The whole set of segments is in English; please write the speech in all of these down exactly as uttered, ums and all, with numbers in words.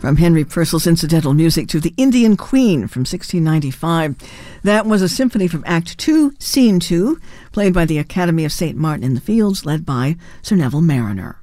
From Henry Purcell's incidental music to The Indian Queen from sixteen ninety-five. That was a symphony from Act two, Scene two, played by the Academy of Saint Martin in the Fields, led by Sir Neville Marriner.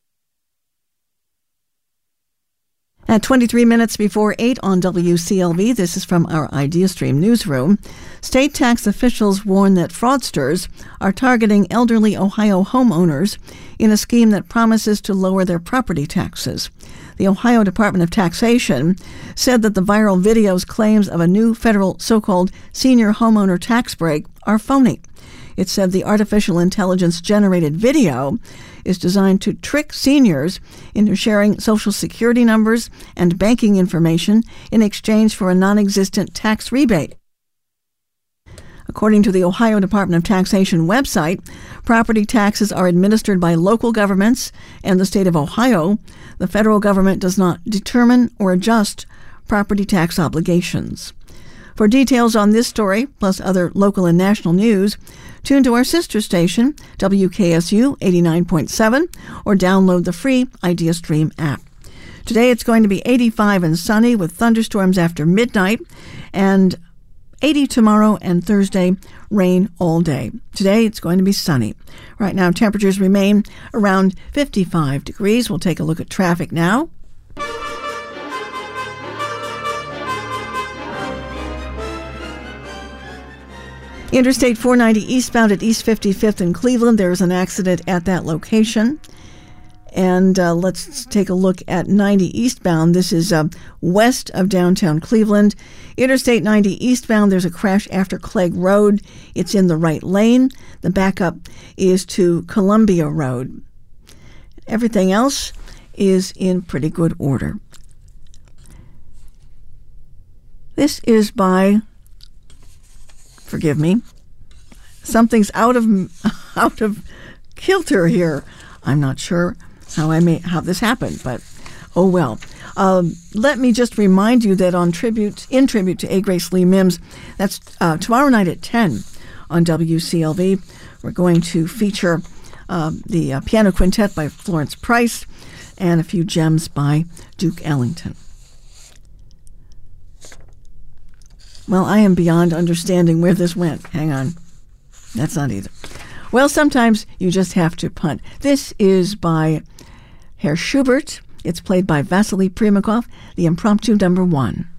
At twenty-three minutes before eight on W C L V, this is from our IdeaStream newsroom. State tax officials warn that fraudsters are targeting elderly Ohio homeowners in a scheme that promises to lower their property taxes. The Ohio Department of Taxation said that the viral video's claims of a new federal so-called senior homeowner tax break are phony. It said the artificial intelligence-generated video is designed to trick seniors into sharing Social Security numbers and banking information in exchange for a non-existent tax rebate. According to the Ohio Department of Taxation website, property taxes are administered by local governments and the state of Ohio. The federal government does not determine or adjust property tax obligations. For details on this story, plus other local and national news, tune to our sister station, W K S U eighty-nine point seven, or download the free IdeaStream app. Today it's going to be eighty-five and sunny with thunderstorms after midnight, and eighty tomorrow and Thursday, rain all day. Today it's going to be sunny. Right now temperatures remain around fifty-five degrees. We'll take a look at traffic now. Interstate four ninety eastbound at East fifty-fifth in Cleveland. There is an accident at that location. And uh, let's take a look at ninety eastbound. This is uh, west of downtown Cleveland. Interstate ninety eastbound, there's a crash after Clegg Road. It's in the right lane. The backup is to Columbia Road. Everything else is in pretty good order. This is by... Forgive me. Something's out of out of kilter here. I'm not sure how I may how this happened, but oh well. Um, let me just remind you that on tribute in tribute to A. Grace Lee Mims, that's uh, tomorrow night at ten on W C L V. We're going to feature uh, the uh, piano quintet by Florence Price and a few gems by Duke Ellington. Well, I am beyond understanding where this went. Hang on. That's not either. Well, sometimes you just have to punt. This is by Herr Schubert. It's played by Vasily Primakov, the impromptu number one.